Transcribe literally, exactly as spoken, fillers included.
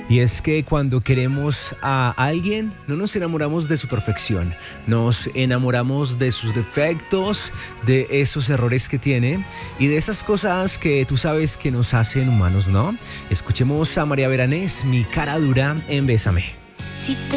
Y es que cuando queremos a alguien, no nos enamoramos de su perfección, nos enamoramos de sus defectos, de esos errores que tiene y de esas cosas que tú sabes que nos hacen humanos, ¿no? Escuchemos a María Beranés, Mi cara dura en Bésame. Si te